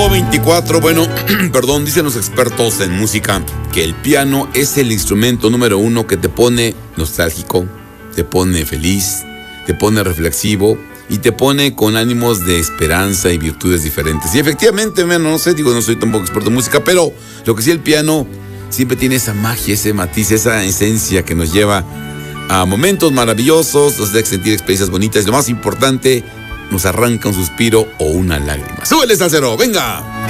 5:24, bueno, perdón, dicen los expertos en música que el piano es el instrumento número uno que te pone nostálgico, te pone feliz, te pone reflexivo y te pone con ánimos de esperanza y virtudes diferentes. Y efectivamente, bueno, no sé, digo, no soy tampoco experto en música, pero lo que sí, el piano siempre tiene esa magia, ese matiz, esa esencia que nos lleva a momentos maravillosos, nos deja sentir experiencias bonitas y lo más importante, nos arranca un suspiro o una lágrima. ¡Súbele, salsero! ¡Venga!